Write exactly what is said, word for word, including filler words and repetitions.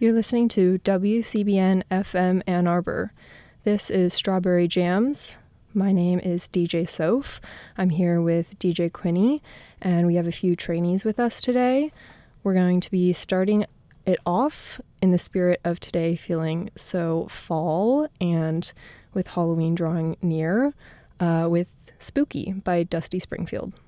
You're listening to W C B N F M Ann Arbor. This is Strawberry Jams. My name is D J Soph. I'm here with D J Quinny, and we have a few trainees with us today. We're going to be starting it off in the spirit of today feeling so fall and with Halloween drawing near uh, with Spooky by Dusty Springfield.